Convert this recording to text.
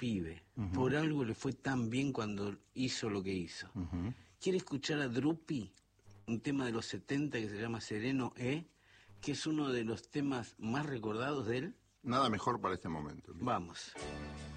pibe. Por algo le fue tan bien cuando hizo lo que hizo. ¿Quiere escuchar a Drupi? Un tema de los 70 que se llama Sereno E, que es uno de los temas más recordados de él. Nada mejor para este momento. Vamos.